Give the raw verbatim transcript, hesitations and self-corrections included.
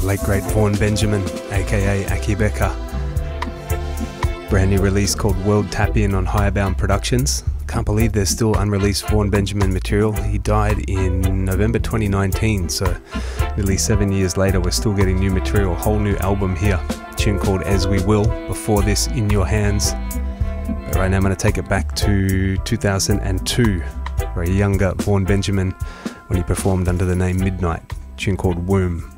late great Vaughan Benjamin, aka Aki Becker. Brand new release called World Tap In on Higherbound Productions. Can't believe there's still unreleased Vaughan Benjamin material. He died in November twenty nineteen, so nearly seven years later we're still getting new material. Whole new album here. A tune called As We Will. Before this, In Your Hands. But right now I'm going to take it back to two thousand two, for a younger Vaughan Benjamin when he performed under the name Midnight. A tune called Womb.